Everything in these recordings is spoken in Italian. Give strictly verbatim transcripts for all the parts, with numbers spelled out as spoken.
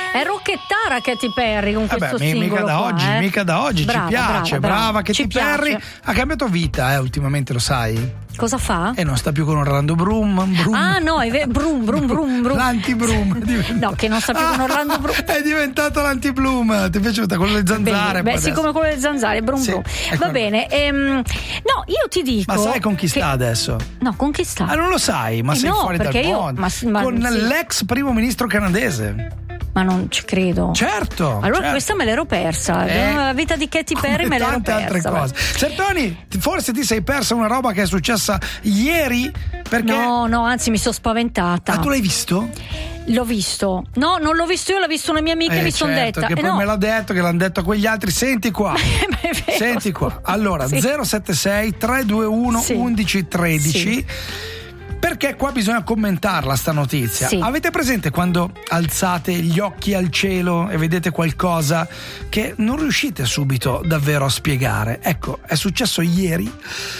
È rocchettara Katy Perry con questo Vabbè, singolo mica da qua, oggi, eh. mica da oggi, Brava, ci piace, brava, brava, brava. Katy Ci Perry piace. ha cambiato vita, eh, ultimamente, lo sai? Cosa fa? E non sta più con Orlando Bloom. Bloom. Ah no, è vero, Brum Brum Brum Brum. L'anti-Bloom. No, che non sta più con Orlando Bloom. È diventato l'anti-Bloom. Ti è piaciuta quello delle zanzare? Beh, sì, come quello delle zanzare, Brum Sì, Brum. è Va quello. bene. Ehm, no, io ti dico. Ma sai con chi sta che- adesso? No, con chi sta? Ah, non lo sai, ma Eh sei no, fuori dal perché io- mondo. ma- ma- con sì. l'ex primo ministro canadese. Ma non ci credo. Certo. Allora certo. questa me l'ero persa. Eh, La vita di Katy Perry come me l'ero tante persa. altre cose. Sertoni, forse ti sei persa una roba che è successa ieri perché No, no, anzi mi sono spaventata. Ah, tu l'hai visto? L'ho visto. No, non l'ho visto io, l'ha visto una mia amica e Eh, mi sono certo, detta. che eh, poi no. me l'ha detto, che l'hanno detto a quegli altri. Senti qua. È vero. Senti qua. Allora, Sì. zero sette sei tre due uno Sì. undici tredici. Sì. Perché qua bisogna commentarla sta notizia. Sì. Avete presente quando alzate gli occhi al cielo e vedete qualcosa che non riuscite subito davvero a spiegare? Ecco, è successo ieri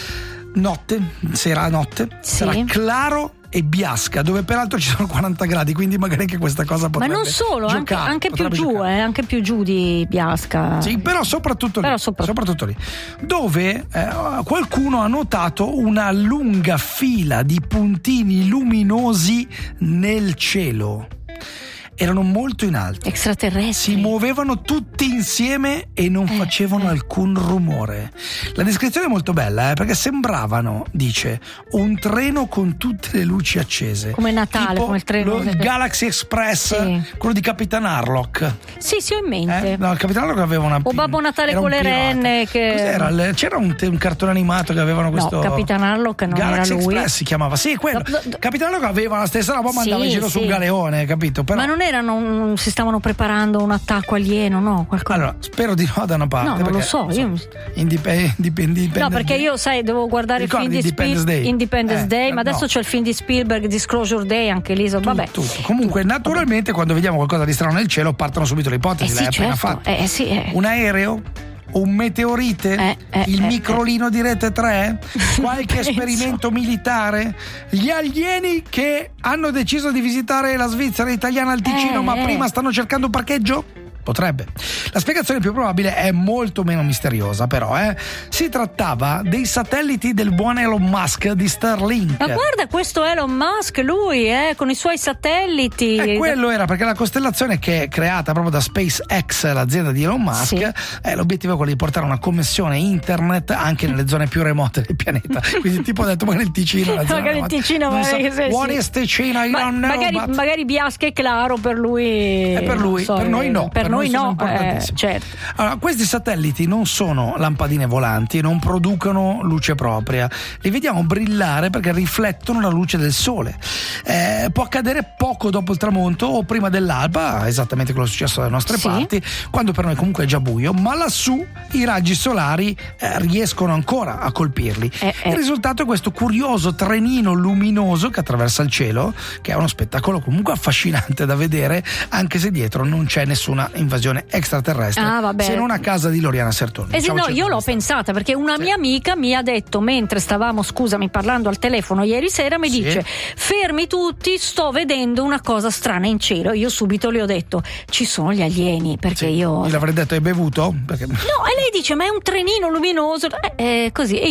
notte, sera notte, Sì. tra Claro e Biasca, dove peraltro ci sono quaranta gradi, quindi magari anche questa cosa Ma potrebbe non solo, anche, giocare, anche più potrebbe giù, giocare. eh, anche più giù di Biasca. Sì, però soprattutto lì, Però soprattutto. soprattutto lì, dove eh, qualcuno ha notato una lunga fila di puntini luminosi nel cielo. Erano molto in alto. Extraterrestri. Si muovevano tutti insieme e non Eh, facevano eh. alcun rumore. La descrizione è molto bella, eh, perché sembravano, dice, un treno con tutte le luci accese. Come Natale, Tipo come il treno. lo- il Galaxy Express, Sì. quello di Capitan Harlock. Sì, sì, ho in mente. Eh? No, il Capitan Harlock aveva una. O Babbo Natale era un con le pilota. renne che- Cos'era? Le- C'era un, te- un cartone animato che avevano questo. No, Capitan Harlock non Galaxy era lui. Express si chiamava. Sì, quello. No, no, no. Capitan Harlock aveva la stessa roba, ma Sì, andava in giro sì. sul galeone, capito? Però. Ma non erano, non si stavano preparando un attacco alieno, no? Qualcosa. Allora, spero di no da una parte. No, non lo perché, so, io- Indip- indip- Independence No, perché Day. io, sai, devo guardare il Ricordi film di Independence Spielberg, Day? Independence Eh, Day, ma no. adesso c'è il film di Spielberg, Disclosure Day, anche lì, so- vabbè. Tutto, tutto. Comunque, naturalmente, quando vediamo qualcosa di strano nel cielo, partono subito le Eh ipotesi. sì, L'hai appena certo. fatta. Eh sì, eh. Un aereo? Un meteorite? Eh, eh, il eh, microlino di Rete tre? Qualche Penso. esperimento militare? Gli alieni che hanno deciso di visitare la Svizzera italiana al Ticino, Eh, ma eh. prima stanno cercando un parcheggio? Potrebbe. La spiegazione più probabile è molto meno misteriosa, però, eh. Si trattava dei satelliti del buon Elon Musk di Starlink. Ma guarda questo Elon Musk, lui, eh, con i suoi satelliti. E quello era perché la costellazione che è creata proprio da SpaceX, l'azienda di Elon Musk, Sì. eh, l'obiettivo è quello di portare una connessione internet anche nelle zone più remote del pianeta. Quindi tipo ho detto magari il Ticino, la zona Magari il remota. Ticino, Non magari so, che se- what sì. is Ticino? I Ma- don't know, magari, but- magari Biasca è claro, per lui. è per lui, non so, per noi no. Per, noi sono no, eh, importantissimi. certo. Allora, questi satelliti non sono lampadine volanti, non producono luce propria, li vediamo brillare perché riflettono la luce del sole. Eh, può accadere poco dopo il tramonto o prima dell'alba, esattamente quello che è successo dalle nostre Sì. parti, quando per noi comunque è già buio, ma lassù i raggi solari eh, riescono ancora a colpirli. Eh, eh. Il risultato è questo curioso trenino luminoso che attraversa il cielo, che è uno spettacolo comunque affascinante da vedere, anche se dietro non c'è nessuna invasione extraterrestre, Ah, vabbè. se non a casa di Loriana Sertoni. Eh sì, no, Diciamoci io l'ho questa. pensata perché una Sì. mia amica mi ha detto, mentre stavamo, scusami, parlando al telefono ieri sera, mi Sì. dice: fermi tutti, sto vedendo una cosa strana in cielo. Io subito le ho detto: ci sono gli alieni, perché Sì, io. gli l'avrei detto hai bevuto? Perché... No, e lei dice: ma è un trenino luminoso. Eh, eh, così. E